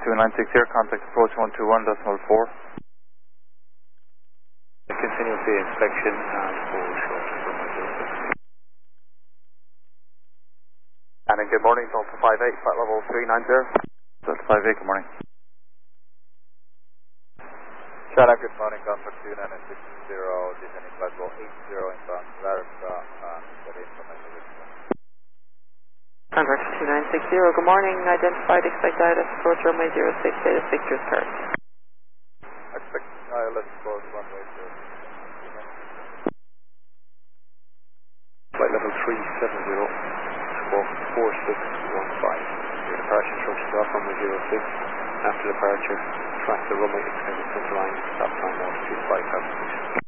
2960, contact approach 121.4. Continue the inspection and hold short for my 06. And good morning, Delta 58, flight level 390. Delta 58, good morning. Shut up, good morning, contact 2960, descending flight level 80 inbound Larissa, get information. Contact 2960, good morning, identified, expect ILS approach runway 06, data pictures card. Expect ILS approach runway 06. Flight level 370, squawk 4615. Your departure instructions are runway 06. After departure, track the runway extended center line, stop time 125 altitude.